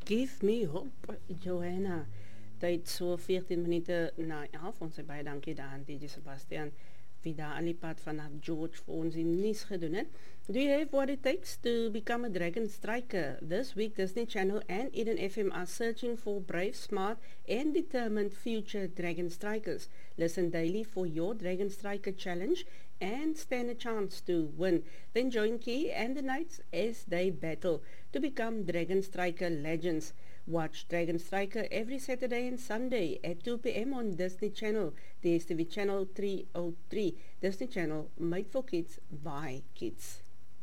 Give me hope, Joanna. Tyd so 14 minute na 11. Ons sê baie dankie daar aan DJ Sebastian wie daar aan die pad vanaf George vir ons die nuus gedoen het. Do you have what it takes to become a dragon striker? This week Disney Channel and Eden FM are searching for brave, smart and determined future dragon strikers. Listen daily for your Dragon Striker challenge and stand a chance to win. Then join Key and the Knights as they battle to become Dragon Striker legends. Watch Dragon Striker every Saturday and Sunday at 2 p.m. on Disney Channel, DSTV Channel 303. Disney Channel, made for kids, by kids.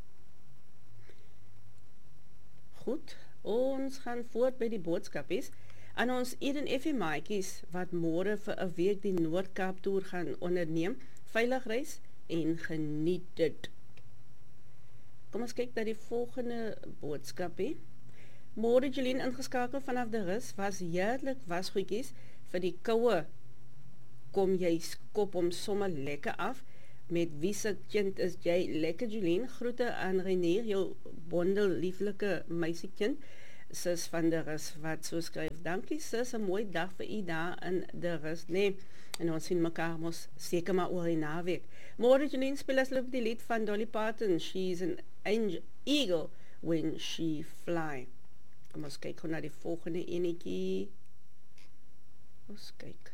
Goed, ons gaan voort by die boodskapies. Aan ons Eden FM maatjies wat môre vir 'n week die Noord-Kaap toer gaan onderneem, veilig reis en geniet dit. Kom ons kyk na die volgende boodskapie. Môre Jolien ingeskakel vanaf die rus, was heerlik wasgoedjies vir die koue. Kom jy skop om sommer lekker af, met wie se kind is jy lekker Jolien, groete aan Renier, jou bondel lieflike meisiekind, sis van die rus wat so skryf, dankie sis, 'n mooi dag vir u daar in die rus, nee, en ons sien mekaar mos seker maar oor die naweek. Môre Jolien speel asseblief die lied van Dolly Parton, She's an angel, eagle when she fly. Kom ons kyk gewoon na die volgende enetjie. Ons kyk.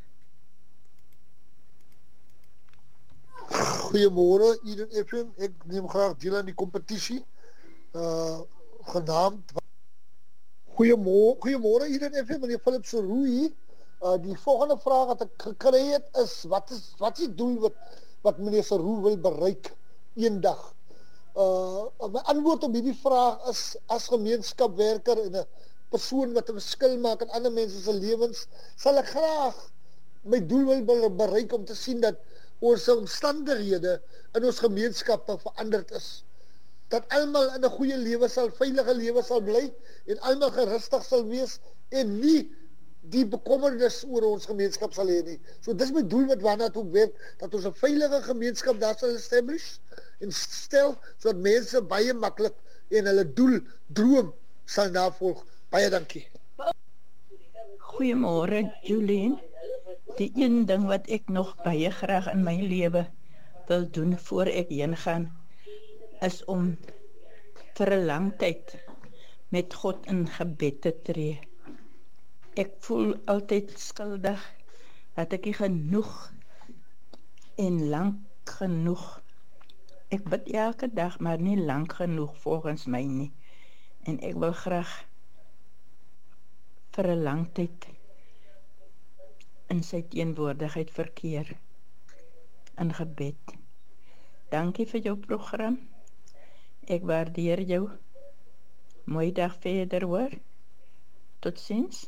Goeiemôre Eden FM, ek neem graag deel aan die kompetisie, genaamd Goeiemôre Eden FM, meneer Philip Seroe. Die volgende vraag wat ek gekry het is, wat is die doel wat meneer Seroe wil bereik eendag? My antwoord op hierdie vraag is, as gemeenskapwerker en 'n persoon wat 'n verskil maak in ander mense se lewens, sal ek graag my doel wil bereik om te sien dat ons omstandighede in ons gemeenskappe veranderd is. Dat almal in 'n goeie lewe sal, veilige lewe sal bly en almal gerustig sal wees en nie die bekommernis oor ons gemeenskap sal hê nie. So dis my doel wat waarna toe werk, dat ons 'n veilige gemeenskap daar sal establish en stel, sodat mense baie maklik en hulle doel, droom sal navolg. Baie dankie. Goeiemôre Jolien. Die een ding wat ek nog baie graag in my lewe wil doen voor ek heen gaan, is om vir 'n lang tyd met God in gebed te tree. Ek voel altyd skuldig dat ek nie genoeg en lank genoeg. Ek bid elke dag, maar nie lank genoeg volgens my nie. En ek wil graag vir 'n lang tyd in sy teenwoordigheid verkeer in gebed. Dankie vir jou program. Ek waardeer jou. Mooi dag verder hoor. Totsiens.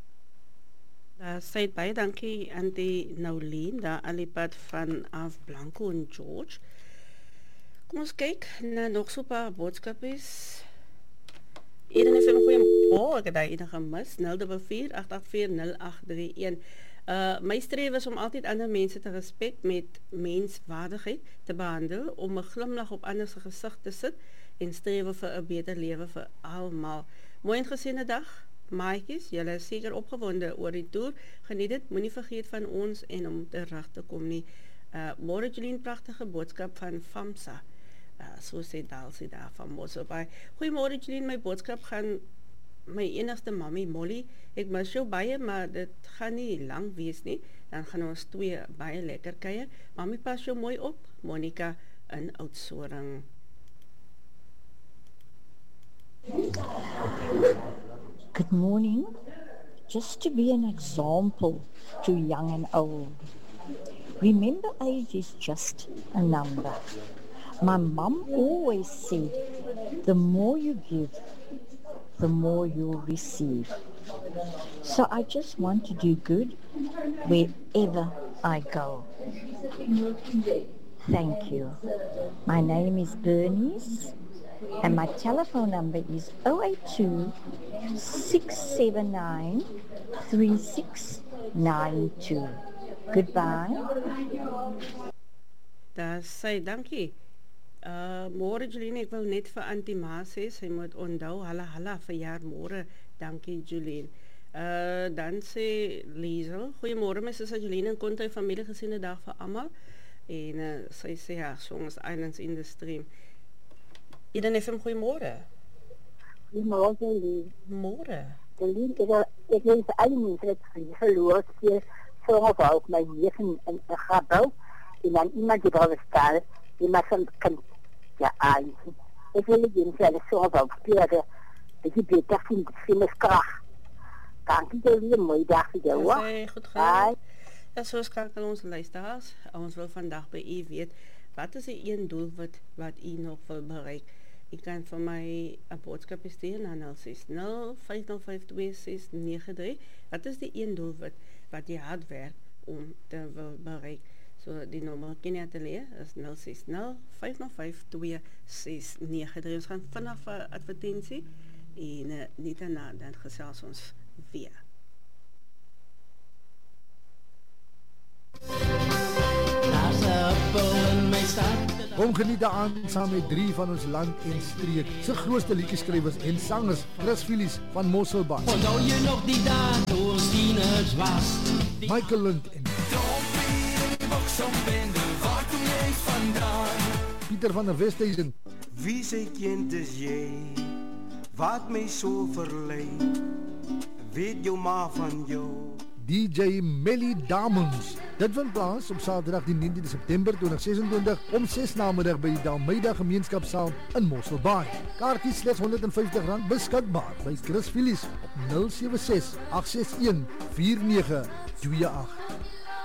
Sê baie dankie aan die Nolien, daar aan die pad vanaf Blanco en George. Kom ons kyk na nog so 'n paar boodskapies. Eden FM, goeiemôre, ek het daar enige gemis, 044-884-0831. My streef is om altyd ander mense te respek met menswaardigheid te behandel, om 'n glimlag op ander se gesig te sit en streef vir 'n beter lewe vir almal. Mooi en geseënde dag, maatjies, julle is seker opgewonde oor die toer. Geniet dit, moenie vergeet van ons en om terug te kom nie. Môre Jolien, pragtige boodskap van FAMSA. So sê Dalsie daar van Mosselbaai. Goeiemôre Jolien, my boodskap gaan my enigste mammy Molly. Ek mis jou baie, maar dit gaan nie lang wees nie. Dan gaan ons twee baie lekker kuier. Mammy, pas jou mooi op. Monica in Oudtshoorn. Good morning. Just to be an example to young and old. Remember, age is just a number. My mum always said, the more you give, the more you'll receive. So I just want to do good wherever I go. Thank you. My name is Bernice and my telephone number is 082 679 3692. Goodbye. Daar sê dankie. Môre Jolene, ek wou net vir Auntie Ma sê, sy moet onthou, hala, verjaar môre. Dankie Jolene. Dan sê Liesel, goeiemôre my sussie Jolene en Konto familie gesiene dag vir almal. En sy sê ja, Songs Islands in the Stream. Eden FM, goeiemôre. Goeiemôre Jolene. Môre. Jolene, ek wil vir al die mense wat verloor keer songen vir ook my neef in Gabou en dan iemand die daar staan, die maar kan ja aan. Ek wil die mense hulle songen vir ook speel dat jy beter vind is krag. Dankie Jolene, mooi dag vir jou. Ja, goed gaan. Ja, so skakel ons luisteraars. Ons wil vandag by u weet, wat is die een doel wat u nog wil bereik? U kan vir my 'n boodskap stuur na 060505269. Wat is die een doel wat jy hard werk om te wil bereik? So die nommer ken jy ateljee is 060505269. Ons gaan vanaf 'n advertensie en nie daarna dan gesels ons weer. Kom geniet daaraan saam met 3 van ons land en streek se grootste liedjeskrywers en sangers, Chris Phillips van Mosselbaai. Onthou jy nog die dae toe ons tieners was? Michael Lind en Pieter van der Westhuizen. Wie sy kind is jy? Wat my so verlei? Weet jou ma van jou? DJ Melly Damons. Dit vind plaas op Saterdag die 19de September 2026 om 6 namiddag by die Dalmeida Gemeenskapsaal in Mosselbaai. Kaartjies slegs R150 beskikbaar by Chris Phillips op 076 861 4928.